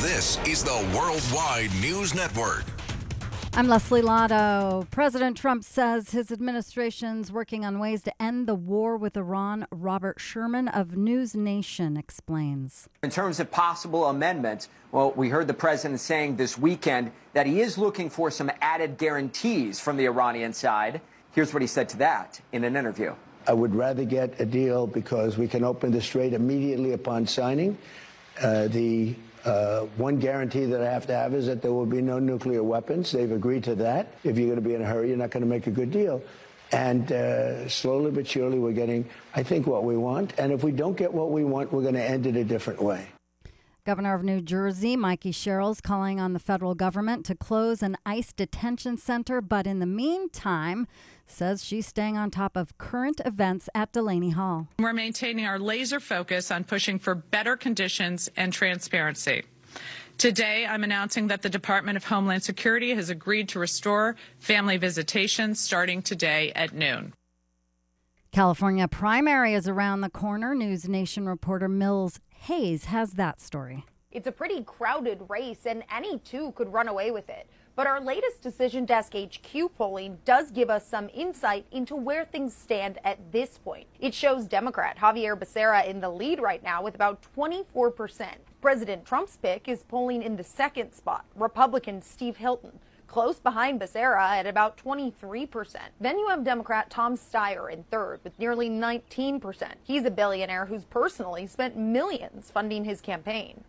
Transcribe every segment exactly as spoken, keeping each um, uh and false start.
This is the Worldwide News Network. I'm Leslie Lotto. President Trump says his administration's working on ways to end the war with Iran. Robert Sherman of News Nation explains. In terms of possible amendments, well, we heard the president saying this weekend that he is looking for some added guarantees from the Iranian side. Here's what he said to that in an interview. I would rather get a deal because we can open the strait immediately upon signing. Uh, the uh, one guarantee that I have to have is that there will be no nuclear weapons. They've agreed to that. If you're going to be in a hurry, you're not going to make a good deal. And uh, slowly but surely, we're getting, I think, what we want. And if we don't get what we want, we're going to end it a different way. Governor of New Jersey, Mikey Sherrill's calling on the federal government to close an ICE detention center, but in the meantime, says she's staying on top of current events at Delaney Hall. We're maintaining our laser focus on pushing for better conditions and transparency. Today, I'm announcing that the Department of Homeland Security has agreed to restore family visitations starting today at noon. California primary is around the corner. News Nation reporter Mills Hayes has that story. It's a pretty crowded race, and any two could run away with it. But our latest Decision Desk H Q polling does give us some insight into where things stand at this point. It shows Democrat Javier Becerra in the lead right now with about twenty-four percent. President Trump's pick is polling in the second spot, Republican Steve Hilton, close behind Becerra at about twenty-three percent. Then you have Democrat Tom Steyer in third with nearly nineteen percent. He's a billionaire who's personally spent millions funding his campaign.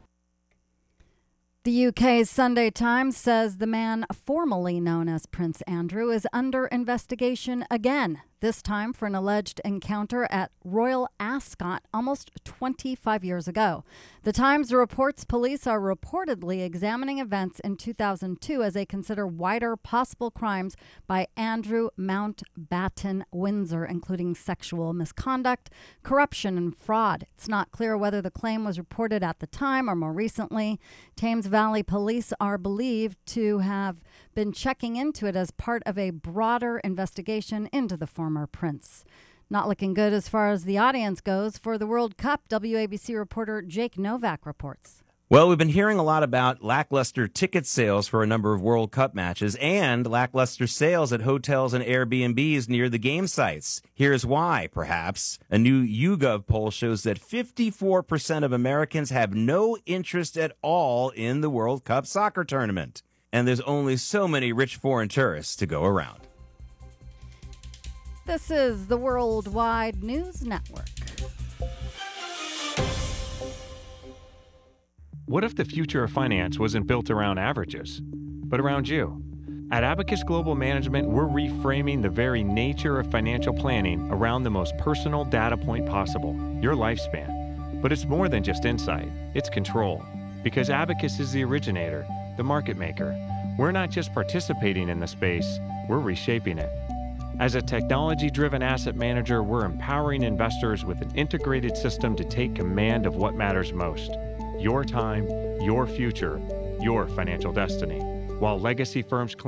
The U K's Sunday Times says the man formerly known as Prince Andrew is under investigation again, this time for an alleged encounter at Royal Ascot almost twenty-five years ago. The Times reports police are reportedly examining events in two thousand two as they consider wider possible crimes by Andrew Mountbatten Windsor, including sexual misconduct, corruption, and fraud. It's not clear whether the claim was reported at the time or more recently. Thames Valley Police are believed to have been checking into it as part of a broader investigation into the former prince. Not looking good as far as the audience goes for the World Cup. W A B C reporter Jake Novak reports. Well, we've been hearing a lot about lackluster ticket sales for a number of World Cup matches and lackluster sales at hotels and Airbnbs near the game sites. Here's why, perhaps. A new YouGov poll shows that fifty-four percent of Americans have no interest at all in the World Cup soccer tournament. And there's only so many rich foreign tourists to go around. This is the Worldwide News Network. What if the future of finance wasn't built around averages, but around you? At Abacus Global Management, we're reframing the very nature of financial planning around the most personal data point possible, your lifespan. But it's more than just insight, it's control. Because Abacus is the originator, the market maker. We're not just participating in the space, we're reshaping it. As a technology-driven asset manager, we're empowering investors with an integrated system to take command of what matters most. Your time, your future, your financial destiny. While legacy firms